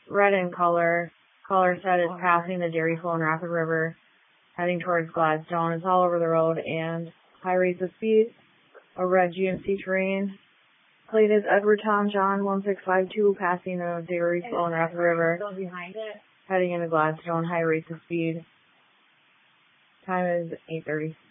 red in color. Color set is passing the Dairy Flow and Rapid River, heading towards Gladstone. It's all over the road and high rates of speed. A red GMC Terrain. Plate is Edward Tom John 1652, passing the Dairy Flow and Rapid River, heading into Gladstone, high rates of speed. Time is 8:36.